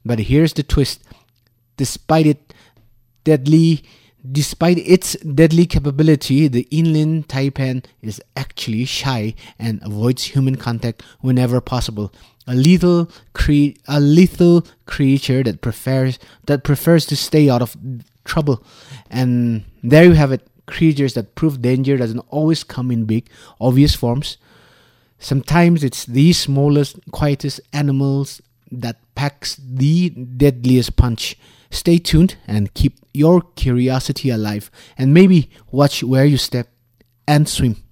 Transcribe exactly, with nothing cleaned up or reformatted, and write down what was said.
But here's the twist. Despite it deadly Despite its deadly capability, the inland taipan is actually shy and avoids human contact whenever possible. A lethal, cre- a lethal creature that prefers that prefers to stay out of trouble. And there you have it. Creatures that prove danger doesn't always come in big, obvious forms. Sometimes it's the smallest, quietest animals that packs the deadliest punch. Stay tuned and keep your curiosity alive, and maybe watch where you step and swim.